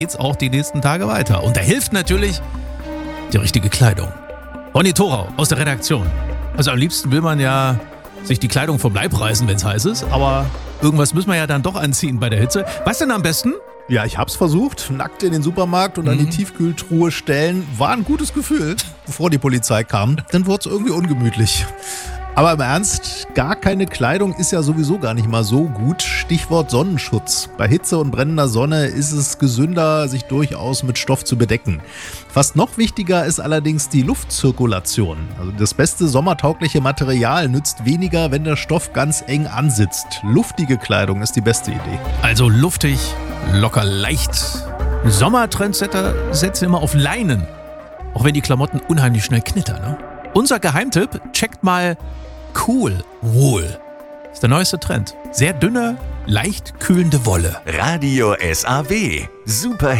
geht's auch die nächsten Tage weiter. Und da hilft natürlich die richtige Kleidung. Ronny Thorau aus der Redaktion. Also am liebsten will man ja sich die Kleidung vom Leib reißen, wenn es heiß ist. Aber irgendwas müssen wir ja dann doch anziehen bei der Hitze. Was denn am besten? Ja, ich hab's versucht. Nackt in den Supermarkt und an die Tiefkühltruhe stellen. War ein gutes Gefühl, bevor die Polizei kam. Dann wurde es irgendwie ungemütlich. Aber im Ernst, gar keine Kleidung ist ja sowieso gar nicht mal so gut. Stichwort Sonnenschutz. Bei Hitze und brennender Sonne ist es gesünder, sich durchaus mit Stoff zu bedecken. Fast noch wichtiger ist allerdings die Luftzirkulation. Also das beste sommertaugliche Material nützt weniger, wenn der Stoff ganz eng ansitzt. Luftige Kleidung ist die beste Idee. Also luftig, locker leicht. Sommertrendsetter setzen immer auf Leinen. Auch wenn die Klamotten unheimlich schnell knittern, ne? Unser Geheimtipp, checkt mal Cool Wool. Das ist der neueste Trend. Sehr dünne, leicht kühlende Wolle. Radio SAW. Super